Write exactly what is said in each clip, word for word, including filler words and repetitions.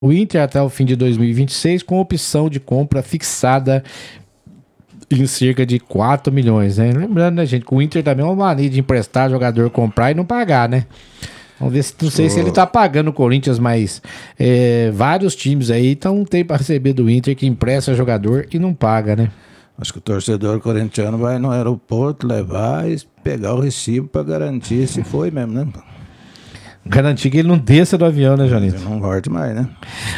o Inter até o fim de dois mil e vinte e seis com opção de compra fixada em cerca de quatro milhões, né? Lembrando, né, gente, que o Inter também é uma mania de emprestar jogador, comprar e não pagar, né? Vamos ver se, não sei se ele tá pagando o Corinthians, mas é, vários times aí então tem para receber do Inter que empresta jogador e não paga, né? Acho que o torcedor corintiano vai no aeroporto levar e pegar o recibo para garantir se foi mesmo, né? Garantir que ele não desça do avião, né, Janito? Não volte mais, né?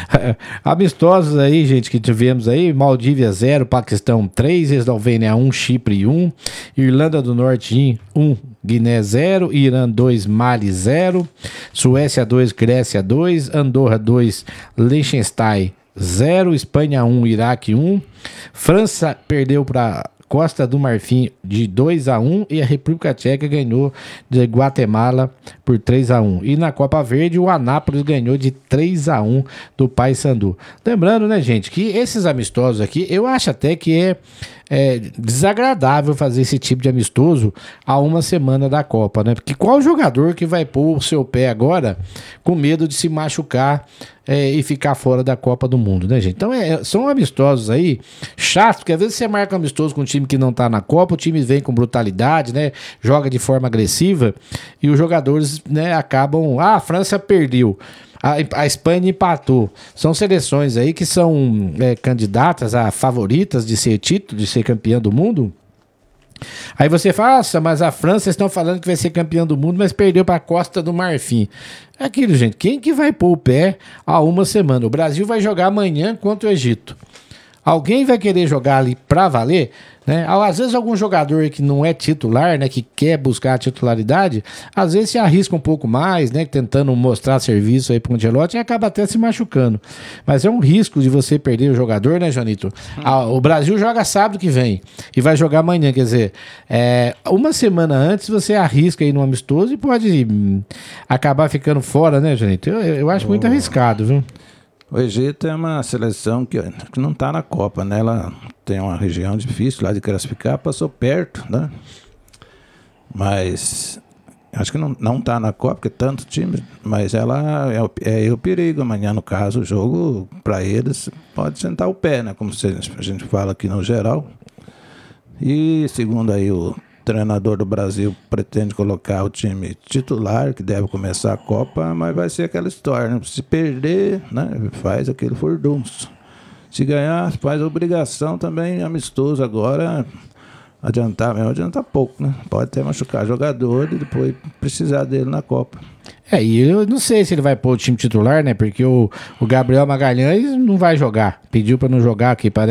Amistosos aí, gente, que tivemos aí: Maldívia zero, Paquistão três, Eslovênia um, Chipre um, Irlanda do Norte um, Guiné zero, Irã dois, Mali zero, Suécia dois, Grécia dois, Andorra dois, Liechtenstein zero, Espanha um, Iraque um, França perdeu para Costa do Marfim de dois a um e a República Tcheca ganhou de Guatemala por três a um. E na Copa Verde o Anápolis ganhou de três a um do Paysandu. Lembrando, né, gente, que esses amistosos aqui, eu acho até que é, é desagradável fazer esse tipo de amistoso a uma semana da Copa, né? Porque qual jogador que vai pôr o seu pé agora com medo de se machucar É, e ficar fora da Copa do Mundo, né, gente? Então, é, são amistosos aí chatos, porque às vezes você marca um amistoso com um time que não tá na Copa, o time vem com brutalidade, né? Joga de forma agressiva e os jogadores, né, acabam... Ah, a França perdeu, a, a Espanha empatou. São seleções aí que são é, candidatas a favoritas de ser título, de ser campeã do mundo. Aí você fala, nossa, mas a França estão falando que vai ser campeã do mundo, mas perdeu para a Costa do Marfim. É aquilo, gente, quem que vai pôr o pé a uma semana? O Brasil vai jogar amanhã contra o Egito. Alguém vai querer jogar ali pra valer, né? Às vezes algum jogador que não é titular, né, que quer buscar a titularidade, às vezes se arrisca um pouco mais, né, tentando mostrar serviço aí pro Ancelotti e acaba até se machucando. Mas é um risco de você perder o jogador, né, Janito? Hum. Ah, o Brasil joga sábado que vem e vai jogar amanhã, quer dizer, é, uma semana antes você arrisca aí no amistoso e pode hum, acabar ficando fora, né, Janito? Eu, eu acho oh. muito arriscado, viu? O Egito é uma seleção que, que não está na Copa, né? Ela tem uma região difícil lá de classificar, passou perto, né? Mas acho que não, não tá na Copa, porque tanto time, mas ela é, é o perigo. Amanhã, no caso, o jogo, para eles, pode sentar o pé, né? Como a gente fala aqui no geral. E segundo aí o treinador do Brasil pretende colocar o time titular, que deve começar a Copa, mas vai ser aquela história, né? Se perder, né, faz aquele furdunço. Se ganhar, faz obrigação também, amistoso agora, adiantar mesmo, adianta pouco, né? Pode até machucar jogador e depois precisar dele na Copa. É, e eu não sei se ele vai pôr o time titular, né, porque o, o Gabriel Magalhães não vai jogar, pediu para não jogar aqui, parece.